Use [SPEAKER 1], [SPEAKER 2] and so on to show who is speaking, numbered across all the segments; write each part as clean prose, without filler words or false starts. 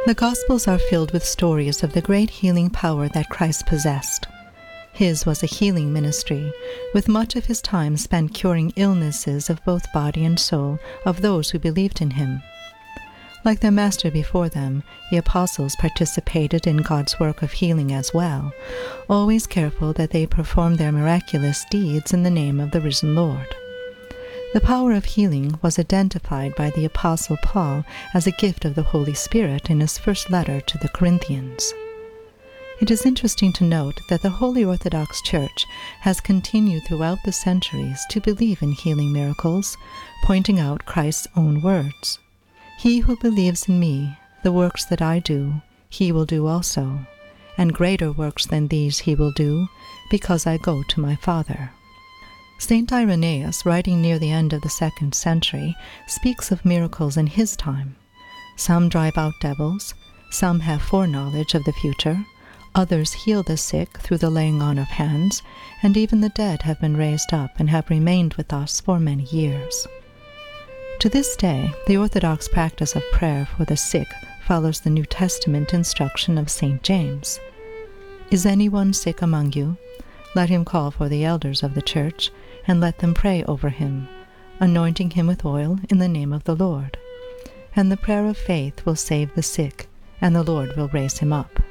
[SPEAKER 1] The Gospels are filled with stories of the great healing power that Christ possessed. His was a healing ministry, with much of his time spent curing illnesses of both body and soul of those who believed in him. Like their master before them, the apostles participated in God's work of healing as well, always careful that they performed their miraculous deeds in the name of the risen Lord. The power of healing was identified by the Apostle Paul as a gift of the Holy Spirit in his first letter to the Corinthians. It is interesting to note that the Holy Orthodox Church has continued throughout the centuries to believe in healing miracles, pointing out Christ's own words. He who believes in me, the works that I do, he will do also, and greater works than these he will do, because I go to my Father. Saint Irenaeus, writing near the end of the 2nd century, speaks of miracles in his time. Some drive out devils, some have foreknowledge of the future, others heal the sick through the laying on of hands, and even the dead have been raised up and have remained with us for many years. To this day, the Orthodox practice of prayer for the sick follows the New Testament instruction of St. James. Is anyone sick among you? Let him call for the elders of the church, and let them pray over him, anointing him with oil in the name of the Lord. And the prayer of faith will save the sick, and the Lord will raise him up.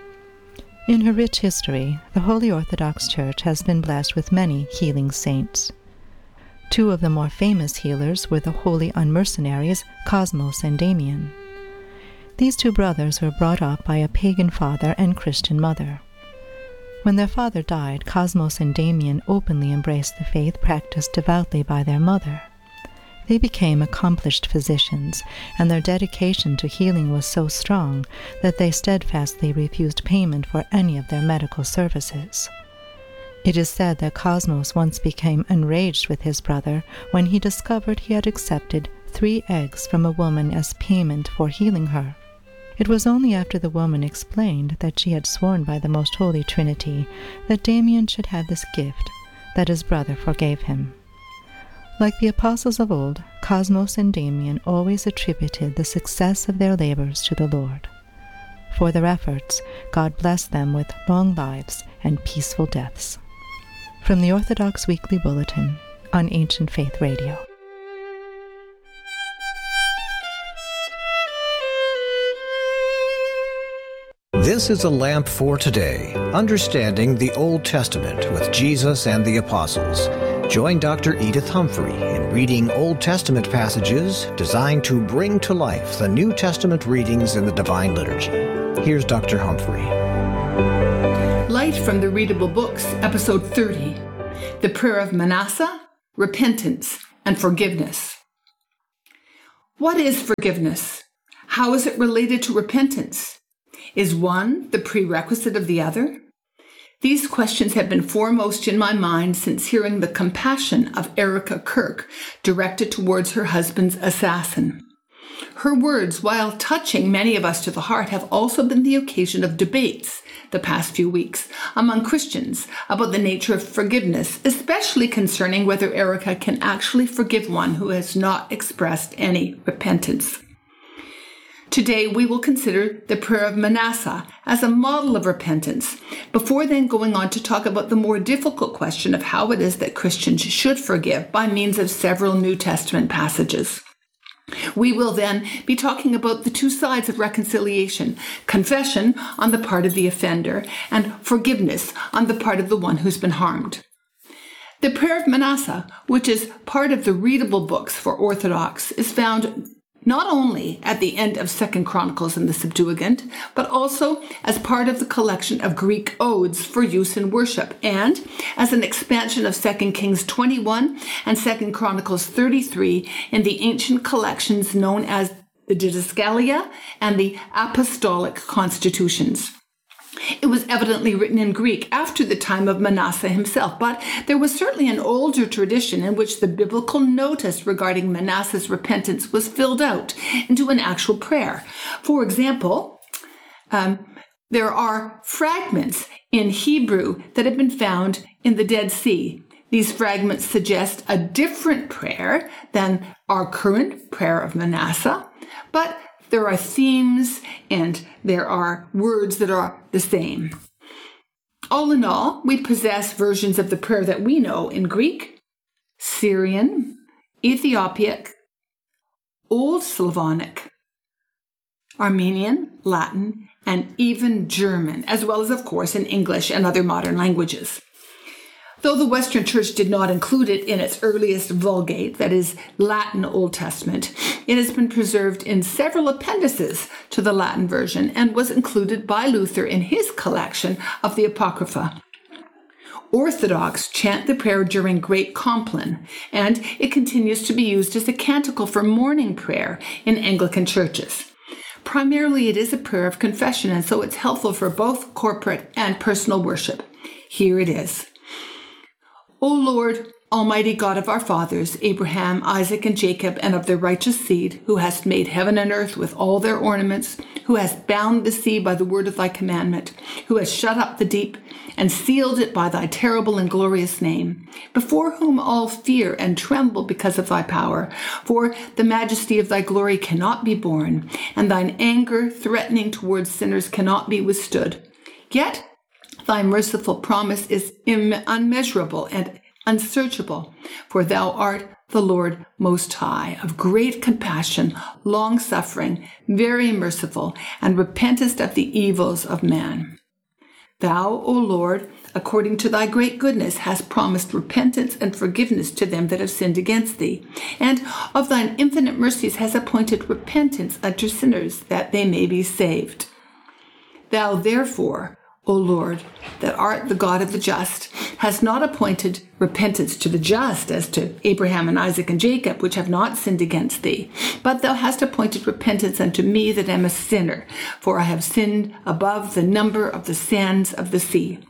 [SPEAKER 1] In her rich history, the Holy Orthodox Church has been blessed with many healing saints. Two of the more famous healers were the holy unmercenaries Cosmos and Damian. These two brothers were brought up by a pagan father and Christian mother. When their father died, Cosmos and Damian openly embraced the faith practiced devoutly by their mother. They became accomplished physicians, and their dedication to healing was so strong that they steadfastly refused payment for any of their medical services. It is said that Cosmos once became enraged with his brother when he discovered he had accepted 3 eggs from a woman as payment for healing her. It was only after the woman explained that she had sworn by the Most Holy Trinity that Damian should have this gift that his brother forgave him. Like the apostles of old, Cosmos and Damian always attributed the success of their labors to the Lord. For their efforts, God blessed them with long lives and peaceful deaths. From the Orthodox Weekly Bulletin on Ancient Faith Radio.
[SPEAKER 2] This is a lamp for today, understanding the Old Testament with Jesus and the Apostles. Join Dr. Edith Humphrey in reading Old Testament passages designed to bring to life the New Testament readings in the Divine Liturgy. Here's Dr. Humphrey.
[SPEAKER 3] Light from the Readable Books, Episode 30, The Prayer of Manasseh, Repentance, and Forgiveness. What is forgiveness? How is it related to repentance? Is one the prerequisite of the other? These questions have been foremost in my mind since hearing the compassion of Erica Kirk directed towards her husband's assassin. Her words, while touching many of us to the heart, have also been the occasion of debates the past few weeks among Christians about the nature of forgiveness, especially concerning whether Erica can actually forgive one who has not expressed any repentance. Today, we will consider the prayer of Manasseh as a model of repentance, before then going on to talk about the more difficult question of how it is that Christians should forgive by means of several New Testament passages. We will then be talking about the two sides of reconciliation, confession on the part of the offender and forgiveness on the part of the one who's been harmed. The prayer of Manasseh, which is part of the readable books for Orthodox, is found not only at the end of 2 Chronicles in the Septuagint, but also as part of the collection of Greek odes for use in worship, and as an expansion of 2 Kings 21 and 2 Chronicles 33 in the ancient collections known as the Didascalia and the Apostolic Constitutions. It was evidently written in Greek after the time of Manasseh himself, but there was certainly an older tradition in which the biblical notice regarding Manasseh's repentance was filled out into an actual prayer. For example, there are fragments in Hebrew that have been found in the Dead Sea. These fragments suggest a different prayer than our current prayer of Manasseh, but There are themes and there are words that are the same. All in all, we possess versions of the prayer that we know in Greek, Syrian, Ethiopic, Old Slavonic, Armenian, Latin, and even German, as well as, of course, in English and other modern languages. Though the Western Church did not include it in its earliest Vulgate, that is, Latin Old Testament, it has been preserved in several appendices to the Latin version and was included by Luther in his collection of the Apocrypha. Orthodox chant the prayer during Great Compline, and it continues to be used as a canticle for morning prayer in Anglican churches. Primarily, it is a prayer of confession, and so it's helpful for both corporate and personal worship. Here it is. O Lord, Almighty God of our fathers, Abraham, Isaac, and Jacob, and of their righteous seed, who hast made heaven and earth with all their ornaments, who hast bound the sea by the word of thy commandment, who hast shut up the deep, and sealed it by thy terrible and glorious name, before whom all fear and tremble because of thy power. For the majesty of thy glory cannot be borne, and thine anger threatening towards sinners cannot be withstood. Yet thy merciful promise is unmeasurable and unsearchable, for thou art the Lord Most High, of great compassion, long-suffering, very merciful, and repentest of the evils of man. Thou, O Lord, according to thy great goodness, hast promised repentance and forgiveness to them that have sinned against thee, and of thine infinite mercies hast appointed repentance unto sinners, that they may be saved. Thou, therefore, O Lord, that art the God of the just, hast not appointed repentance to the just, as to Abraham and Isaac and Jacob, which have not sinned against thee. But thou hast appointed repentance unto me that am a sinner, for I have sinned above the number of the sands of the sea.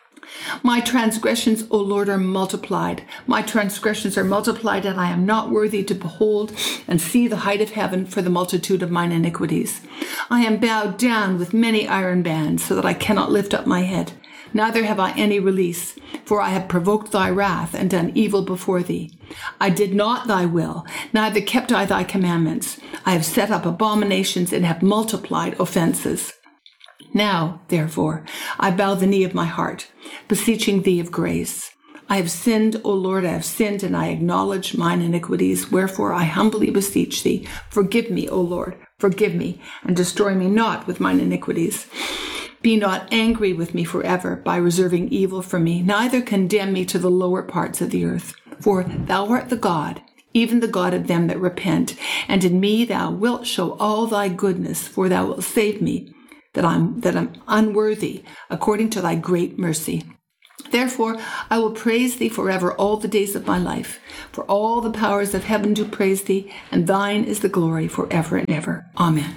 [SPEAKER 3] My transgressions, O Lord, are multiplied. My transgressions are multiplied, and I am not worthy to behold and see the height of heaven for the multitude of mine iniquities. I am bowed down with many iron bands, so that I cannot lift up my head. Neither have I any release, for I have provoked thy wrath and done evil before thee. I did not thy will, neither kept I thy commandments. I have set up abominations and have multiplied offenses. Now, therefore, I bow the knee of my heart, beseeching thee of grace. I have sinned, O Lord, I have sinned, and I acknowledge mine iniquities. Wherefore I humbly beseech thee, forgive me, O Lord, forgive me, and destroy me not with mine iniquities. Be not angry with me forever by reserving evil for me, neither condemn me to the lower parts of the earth. For thou art the God, even the God of them that repent, and in me thou wilt show all thy goodness, for thou wilt save me, that I'm unworthy, according to thy great mercy. Therefore I will praise thee forever all the days of my life, for all the powers of heaven do praise thee, and thine is the glory forever and ever. Amen.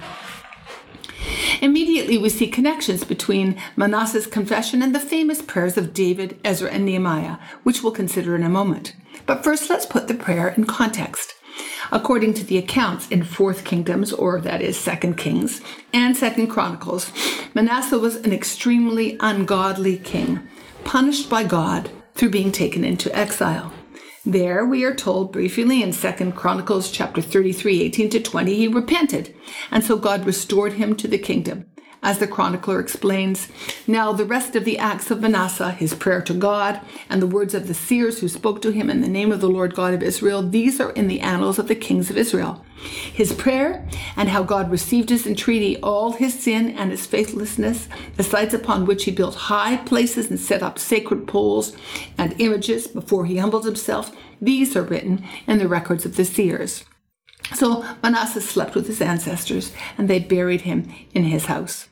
[SPEAKER 3] Immediately we see connections between Manasseh's confession and the famous prayers of David, Ezra, and Nehemiah, which we'll consider in a moment. But first, let's put the prayer in context. According to the accounts in 4th Kingdoms, or that is 2nd Kings, and 2nd Chronicles, Manasseh was an extremely ungodly king, punished by God through being taken into exile. There we are told briefly in 2nd Chronicles chapter 33, 18-20, he repented, and so God restored him to the kingdom. As the chronicler explains, now the rest of the acts of Manasseh, his prayer to God, and the words of the seers who spoke to him in the name of the Lord God of Israel, these are in the annals of the kings of Israel. His prayer and how God received his entreaty, all his sin and his faithlessness, the sites upon which he built high places and set up sacred poles and images before he humbled himself, these are written in the records of the seers. So Manasseh slept with his ancestors, and they buried him in his house.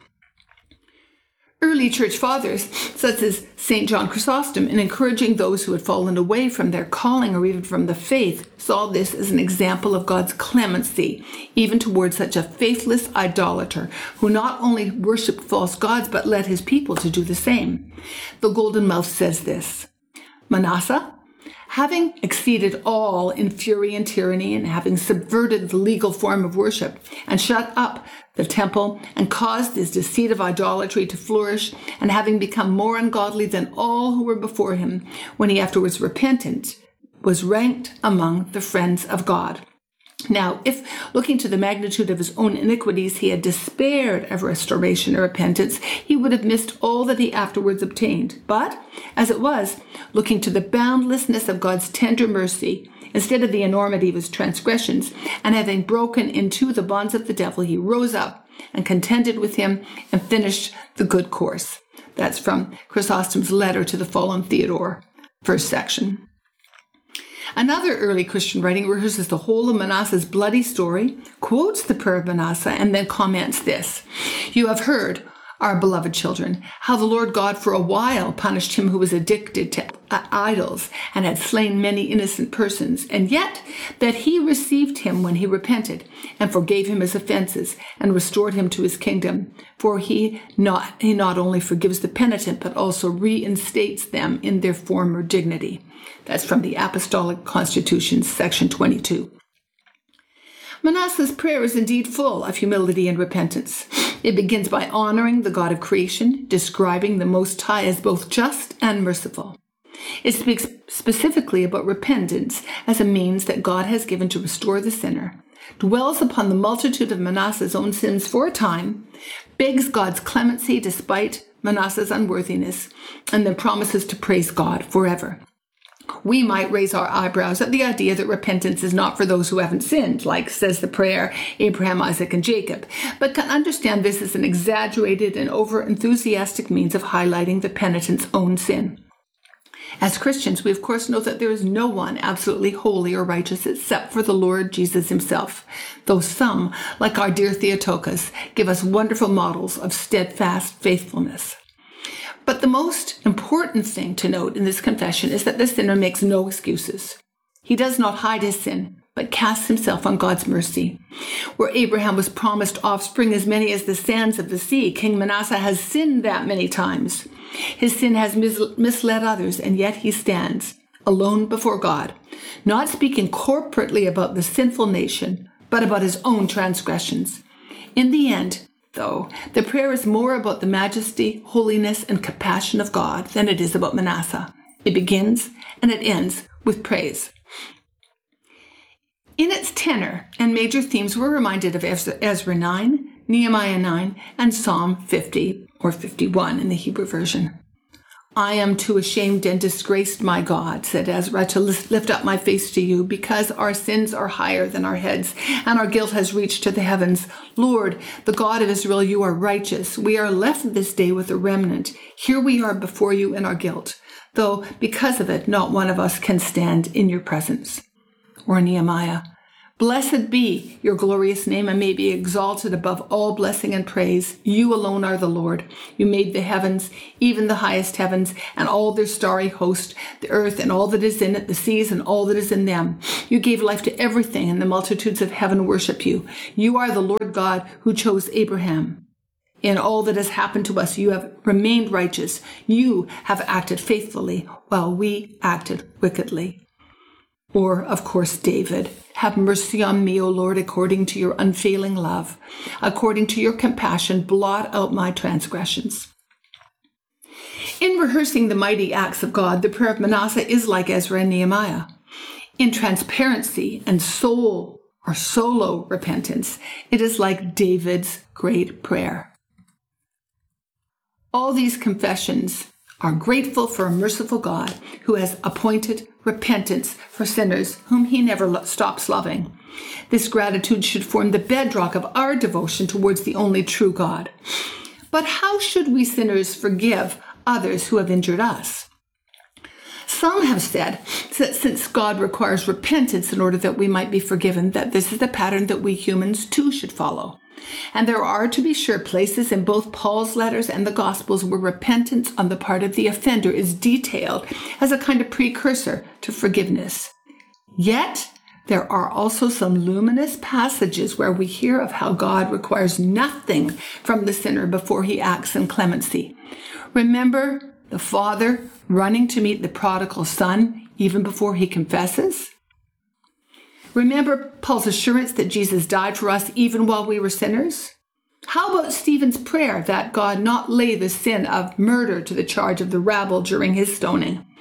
[SPEAKER 3] Early church fathers, such as St. John Chrysostom, in encouraging those who had fallen away from their calling or even from the faith, saw this as an example of God's clemency, even towards such a faithless idolater, who not only worshipped false gods, but led his people to do the same. The Golden Mouth says this, Manasseh, having exceeded all in fury and tyranny, and having subverted the legal form of worship, and shut up the temple, and caused his deceit of idolatry to flourish, and having become more ungodly than all who were before him, when he afterwards repented, was ranked among the friends of God. Now, if looking to the magnitude of his own iniquities, he had despaired of restoration or repentance, he would have missed all that he afterwards obtained. But, as it was, looking to the boundlessness of God's tender mercy, instead of the enormity of his transgressions, and having broken into the bonds of the devil, he rose up and contended with him and finished the good course. That's from Chrysostom's letter to the fallen Theodore, first section. Another early Christian writing rehearses the whole of Manasseh's bloody story, quotes the prayer of Manasseh, and then comments this: "You have heard, our beloved children, how the Lord God for a while punished him who was addicted to idols and had slain many innocent persons, and yet that he received him when he repented and forgave him his offenses and restored him to his kingdom. For he not only forgives the penitent, but also reinstates them in their former dignity." That's from the Apostolic Constitutions, section 22. Manasseh's prayer is indeed full of humility and repentance. It begins by honoring the God of creation, describing the Most High as both just and merciful. It speaks specifically about repentance as a means that God has given to restore the sinner, dwells upon the multitude of Manasseh's own sins for a time, begs God's clemency despite Manasseh's unworthiness, and then promises to praise God forever. We might raise our eyebrows at the idea that repentance is not for those who haven't sinned, like says the prayer, Abraham, Isaac, and Jacob, but can understand this as an exaggerated and over-enthusiastic means of highlighting the penitent's own sin. As Christians, we of course know that there is no one absolutely holy or righteous except for the Lord Jesus himself, though some, like our dear Theotokos, give us wonderful models of steadfast faithfulness. But the most important thing to note in this confession is that the sinner makes no excuses. He does not hide his sin, but casts himself on God's mercy. Where Abraham was promised offspring as many as the sands of the sea, King Manasseh has sinned that many times. His sin has misled others, and yet he stands alone before God, not speaking corporately about the sinful nation, but about his own transgressions. In the end, though, the prayer is more about the majesty, holiness, and compassion of God than it is about Manasseh. It begins and it ends with praise. In its tenor and major themes, we're reminded of Ezra 9, Nehemiah 9, and Psalm 50, or 51 in the Hebrew version. "I am too ashamed and disgraced, my God," said Ezra, "to lift up my face to you, because our sins are higher than our heads, and our guilt has reached to the heavens. Lord, the God of Israel, you are righteous. We are left this day with a remnant. Here we are before you in our guilt, though because of it not one of us can stand in your presence." Or Nehemiah, "Blessed be your glorious name, and may be exalted above all blessing and praise. You alone are the Lord. You made the heavens, even the highest heavens, and all their starry host, the earth and all that is in it, the seas and all that is in them. You gave life to everything, and the multitudes of heaven worship you. You are the Lord God who chose Abraham. In all that has happened to us, you have remained righteous. You have acted faithfully, while we acted wickedly." Or, of course, David, "Have mercy on me, O Lord, according to your unfailing love. According to your compassion, blot out my transgressions." In rehearsing the mighty acts of God, the prayer of Manasseh is like Ezra and Nehemiah. In transparency and soul or solo repentance, it is like David's great prayer. All these confessions are grateful for a merciful God who has appointed repentance for sinners whom he never stops loving. This gratitude should form the bedrock of our devotion towards the only true God. But how should we sinners forgive others who have injured us? Some have said that since God requires repentance in order that we might be forgiven, that this is the pattern that we humans too should follow. And there are, to be sure, places in both Paul's letters and the Gospels where repentance on the part of the offender is detailed as a kind of precursor to forgiveness. Yet, there are also some luminous passages where we hear of how God requires nothing from the sinner before he acts in clemency. Remember the father running to meet the prodigal son even before he confesses? Remember Paul's assurance that Jesus died for us even while we were sinners? How about Stephen's prayer that God not lay the sin of murder to the charge of the rabble during his stoning?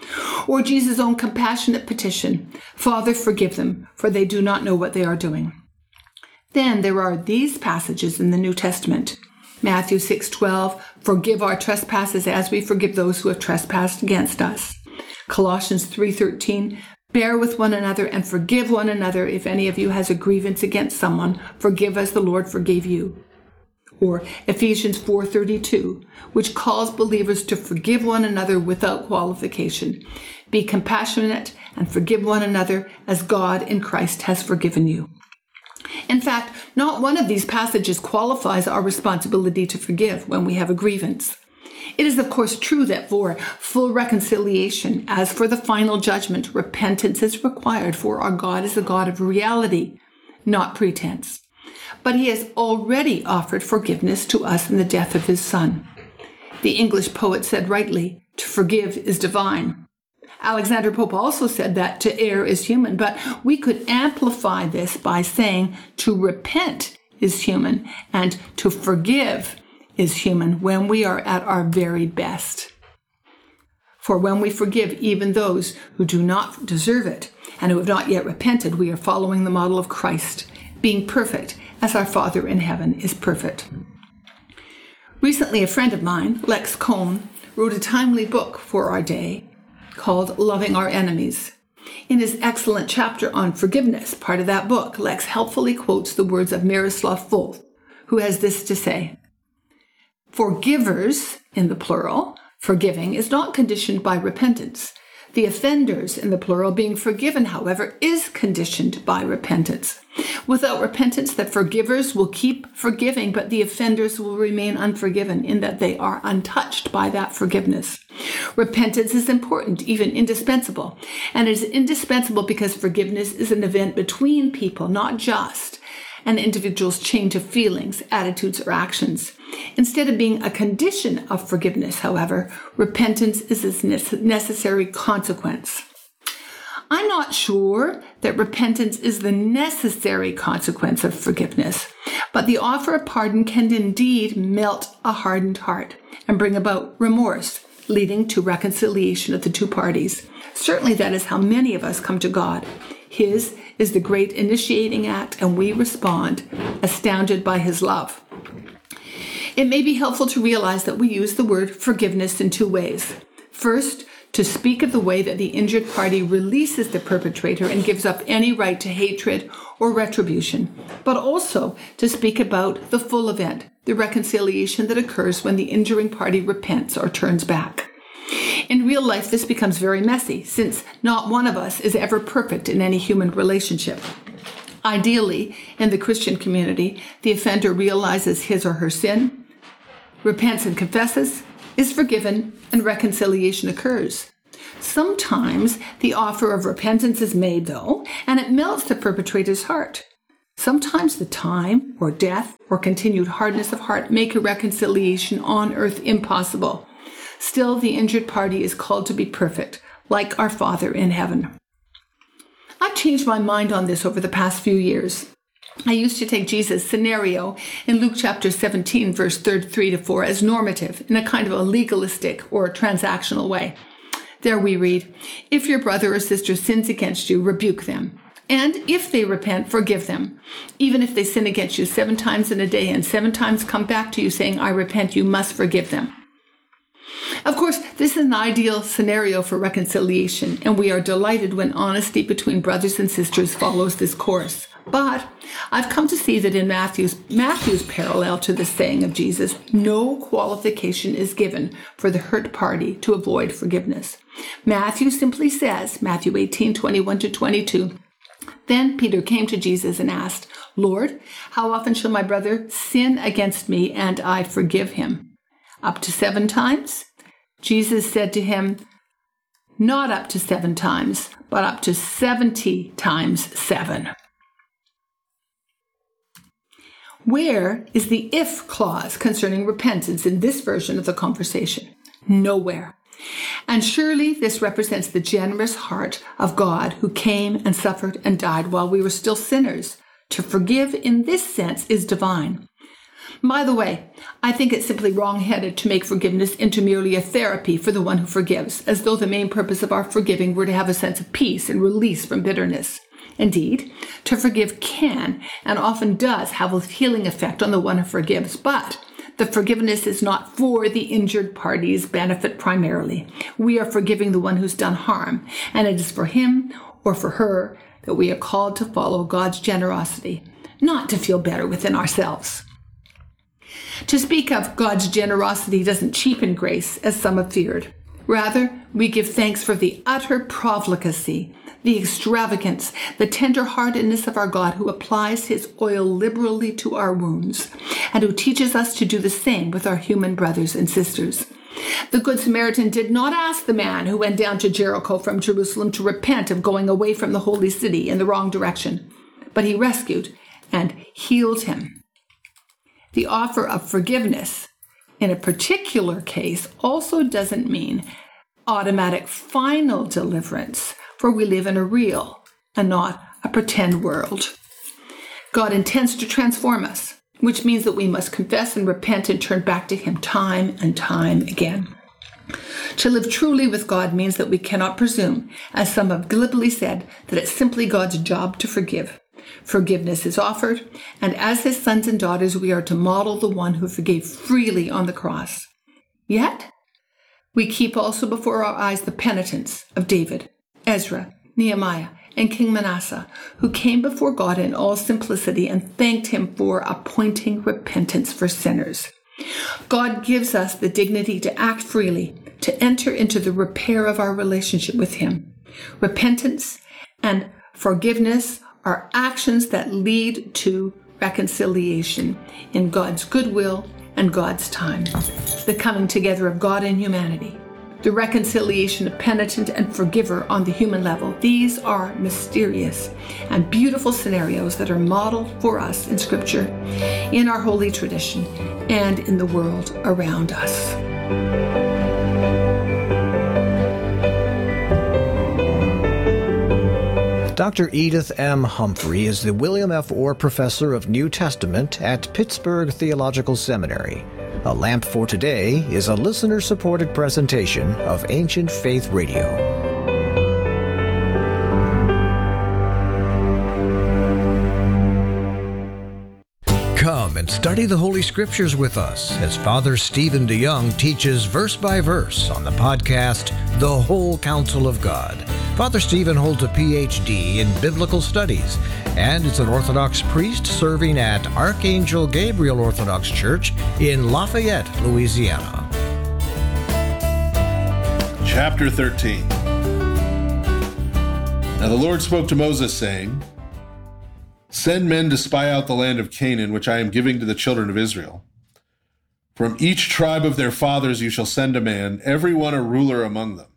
[SPEAKER 3] Or Jesus' own compassionate petition, Father, forgive them, for they do not know what they are doing. Then there are these passages in the New Testament. Matthew 6:12, forgive our trespasses as we forgive those who have trespassed against us. Colossians 3:13, bear with one another and forgive one another. If any of you has a grievance against someone, forgive as the Lord forgave you. Or Ephesians 4:32, which calls believers to forgive one another without qualification. Be compassionate and forgive one another as God in Christ has forgiven you. In fact, not one of these passages qualifies our responsibility to forgive when we have a grievance. It is, of course, true that for full reconciliation, as for the final judgment, repentance is required, for our God is a God of reality, not pretense. But he has already offered forgiveness to us in the death of his Son. The English poet said rightly, to forgive is divine. Alexander Pope also said that to err is human, but we could amplify this by saying to repent is human and to forgive is human when we are at our very best. For when we forgive even those who do not deserve it and who have not yet repented, we are following the model of Christ, being perfect as our Father in heaven is perfect. Recently, a friend of mine, Lex Cohn, wrote a timely book for our day called Loving Our Enemies. In his excellent chapter on forgiveness, part of that book, Lex helpfully quotes the words of Miroslav Volf, who has this to say, forgivers, in the plural, forgiving is not conditioned by repentance. The offenders, in the plural, being forgiven, however, is conditioned by repentance. Without repentance, the forgivers will keep forgiving, but the offenders will remain unforgiven in that they are untouched by that forgiveness. Repentance is important, even indispensable, and it is indispensable because forgiveness is an event between people, not just an individual's change of feelings, attitudes, or actions. Instead of being a condition of forgiveness, however, repentance is its necessary consequence. I'm not sure that repentance is the necessary consequence of forgiveness, but the offer of pardon can indeed melt a hardened heart and bring about remorse, leading to reconciliation of the two parties. Certainly that is how many of us come to God. His is the great initiating act, and we respond, astounded by his love. It may be helpful to realize that we use the word forgiveness in two ways. First, to speak of the way that the injured party releases the perpetrator and gives up any right to hatred or retribution, but also to speak about the full event, the reconciliation that occurs when the injuring party repents or turns back. In real life, this becomes very messy, since not one of us is ever perfect in any human relationship. Ideally, in the Christian community, the offender realizes his or her sin, repents and confesses, is forgiven, and reconciliation occurs. Sometimes the offer of repentance is made, though, and it melts the perpetrator's heart. Sometimes the time, or death, or continued hardness of heart make a reconciliation on earth impossible. Still, the injured party is called to be perfect, like our Father in heaven. I've changed my mind on this over the past few years. I used to take Jesus' scenario in Luke chapter 17, verse 3-4 as normative in a kind of a legalistic or transactional way. There we read, if your brother or sister sins against you, rebuke them. And if they repent, forgive them. Even if they sin against you 7 times in a day and 7 times come back to you saying, I repent, you must forgive them. Of course, this is an ideal scenario for reconciliation, and we are delighted when honesty between brothers and sisters follows this course. But I've come to see that in Matthew's parallel to the saying of Jesus, no qualification is given for the hurt party to avoid forgiveness. Matthew simply says, Matthew 18:21-22, then Peter came to Jesus and asked, Lord, how often shall my brother sin against me and I forgive him? Up to 7 times? Jesus said to him, not up to 7 times, but up to 70 times 7. Where is the if clause concerning repentance in this version of the conversation? Nowhere. And surely this represents the generous heart of God who came and suffered and died while we were still sinners. To forgive in this sense is divine. By the way, I think it's simply wrong-headed to make forgiveness into merely a therapy for the one who forgives, as though the main purpose of our forgiving were to have a sense of peace and release from bitterness. Indeed, to forgive can and often does have a healing effect on the one who forgives, but the forgiveness is not for the injured party's benefit primarily. We are forgiving the one who's done harm, and it is for him or for her that we are called to follow God's generosity, not to feel better within ourselves. To speak of God's generosity doesn't cheapen grace, as some have feared. Rather, we give thanks for the utter profligacy, the extravagance, the tender-heartedness of our God, who applies his oil liberally to our wounds, and who teaches us to do the same with our human brothers and sisters. The Good Samaritan did not ask the man who went down to Jericho from Jerusalem to repent of going away from the holy city in the wrong direction, but he rescued and healed him. The offer of forgiveness in a particular case also doesn't mean automatic final deliverance, for we live in a real and not a pretend world. God intends to transform us, which means that we must confess and repent and turn back to him time and time again. To live truly with God means that we cannot presume, as some have glibly said, that it's simply God's job to forgive. Forgiveness is offered, and as his sons and daughters, we are to model the one who forgave freely on the cross. Yet, we keep also before our eyes the penitence of David, Ezra, Nehemiah, and King Manasseh, who came before God in all simplicity and thanked him for appointing repentance for sinners. God gives us the dignity to act freely, to enter into the repair of our relationship with him. Repentance and forgiveness are actions that lead to reconciliation in God's goodwill and God's time, the coming together of God and humanity, the reconciliation of penitent and forgiver on the human level. These are mysterious and beautiful scenarios that are modeled for us in Scripture, in our holy tradition, and in the world around us.
[SPEAKER 2] Dr. Edith M. Humphrey is the William F. Orr Professor of New Testament at Pittsburgh Theological Seminary. A Lamp for Today is a listener-supported presentation of Ancient Faith Radio. Come and study the Holy Scriptures with us as Father Stephen DeYoung teaches verse by verse on the podcast, The Whole Counsel of God. Father Stephen holds a Ph.D. in Biblical Studies and is an Orthodox priest serving at Archangel Gabriel Orthodox Church in Lafayette, Louisiana.
[SPEAKER 4] Chapter 13. Now the Lord spoke to Moses, saying, "Send men to spy out the land of Canaan, which I am giving to the children of Israel. From each tribe of their fathers you shall send a man, every one a ruler among them."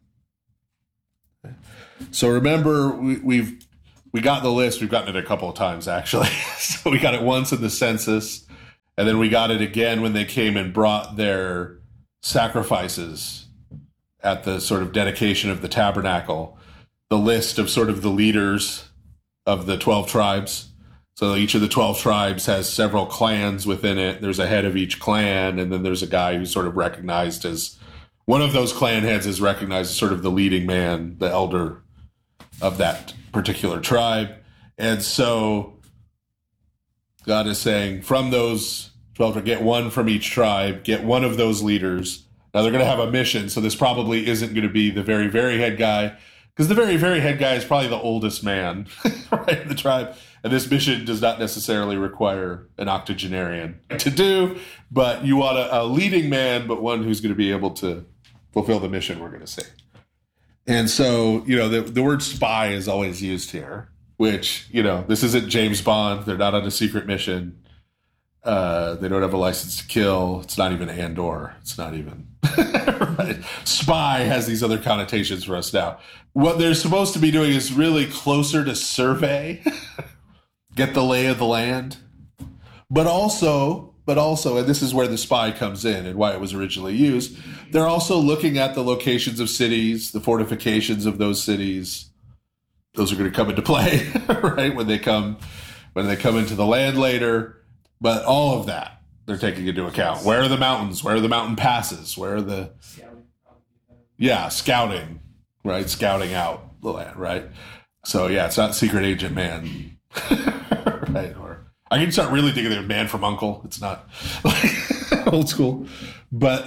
[SPEAKER 4] So remember, we got the list. We've gotten it a couple of times, actually. So we got it once in the census, and then we got it again when they came and brought their sacrifices at the sort of dedication of the tabernacle, the list of sort of the leaders of the 12 tribes. So each of the 12 tribes has several clans within it. There's a head of each clan, and then there's a guy who's sort of recognized as, one of those clan heads is recognized as sort of the leading man, the elder of that particular tribe. And so God is saying, from those 12, get one from each tribe, get one of those leaders. Now they're going to have a mission, so this probably isn't going to be the very, very head guy, because the very, very head guy is probably the oldest man, right, in the tribe. And this mission does not necessarily require an octogenarian to do, but you want a leading man, but one who's going to be able to fulfill the mission, we're going to say. And so, the word spy is always used here, which, this isn't James Bond. They're not on a secret mission. They don't have a license to kill. It's not even Andor. It's not even. Right? Spy has these other connotations for us now. What they're supposed to be doing is really closer to survey, get the lay of the land, but also, and this is where the spy comes in and why it was originally used, they're also looking at the locations of cities, the fortifications of those cities. Those are going to come into play, right, when they come into the land later. But all of that they're taking into account. Where are the mountains? Where are the mountain passes? Where are the... Yeah, scouting, right? Scouting out the land, right? So, yeah, it's not Secret Agent Man, right? Or I can start really thinking of Man from U.N.C.L.E. It's not like old school. But,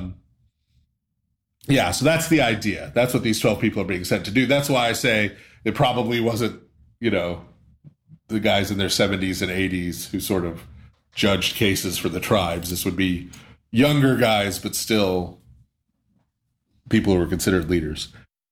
[SPEAKER 4] yeah, so that's the idea. That's what these 12 people are being sent to do. That's why I say it probably wasn't, the guys in their 70s and 80s who sort of judged cases for the tribes. This would be younger guys, but still people who were considered leaders.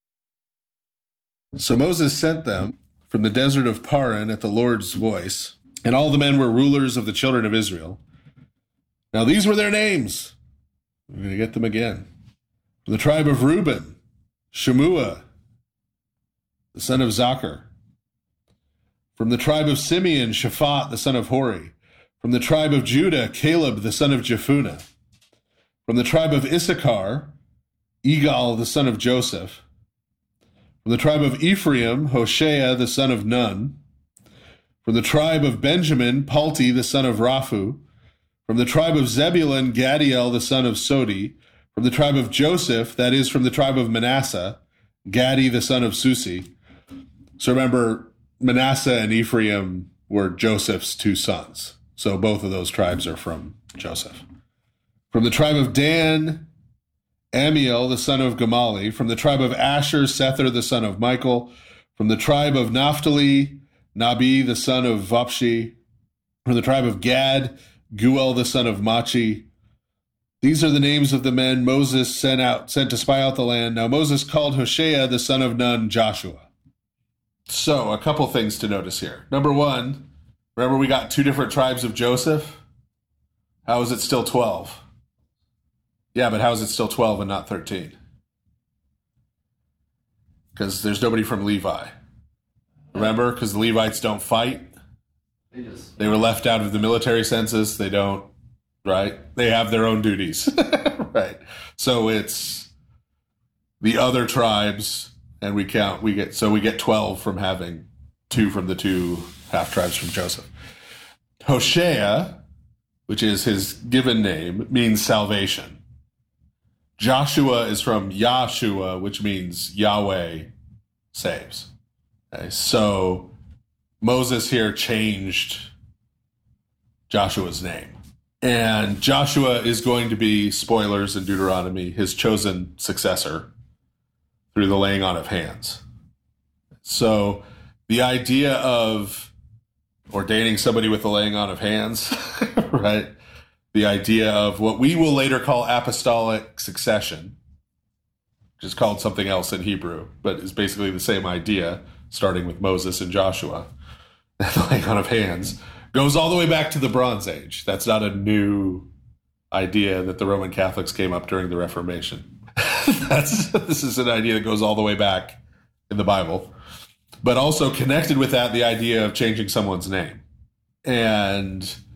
[SPEAKER 4] So Moses sent them from the desert of Paran at the Lord's voice, and all the men were rulers of the children of Israel. Now these were their names. We're going to get them again. From the tribe of Reuben, Shemua, the son of Zachar. From the tribe of Simeon, Shaphat, the son of Hori. From the tribe of Judah, Caleb, the son of Jephunneh. From the tribe of Issachar, Igal, the son of Joseph. From the tribe of Ephraim, Hoshea, the son of Nun. From the tribe of Benjamin, Palti, the son of Raphu. From the tribe of Zebulun, Gadiel, the son of Sodi. From the tribe of Joseph, that is, from the tribe of Manasseh, Gadi, the son of Susi. So remember, Manasseh and Ephraim were Joseph's two sons. So both of those tribes are from Joseph. From the tribe of Dan, Amiel, the son of Gamali. From the tribe of Asher, Sether, the son of Michael. From the tribe of Naphtali, Nabi, the son of Vapshi. From the tribe of Gad, Guel, the son of Machi. These are the names of the men Moses sent to spy out the land. Now Moses called Hoshea, the son of Nun, Joshua. So a couple things to notice here. Number one, remember we got two different tribes of Joseph? How is it still 12? Yeah, but how is it still 12 and not 13? Because there's nobody from Levi. Remember? Because the Levites don't fight. They were left out of the military census. They don't, right? They have their own duties, right? So it's the other tribes, and we get 12 from having two from the two half tribes from Joseph. Hoshea, which is his given name, means salvation. Joshua is from Yahshua, which means Yahweh saves. Okay, so Moses here changed Joshua's name. And Joshua is going to be, spoilers in Deuteronomy, his chosen successor through the laying on of hands. So the idea of ordaining somebody with the laying on of hands, right? The idea of what we will later call apostolic succession, which is called something else in Hebrew, but is basically the same idea, starting with Moses and Joshua, the laying on of hands, goes all the way back to the Bronze Age. That's not a new idea that the Roman Catholics came up during the Reformation. This is an idea that goes all the way back in the Bible, but also connected with that, the idea of changing someone's name. And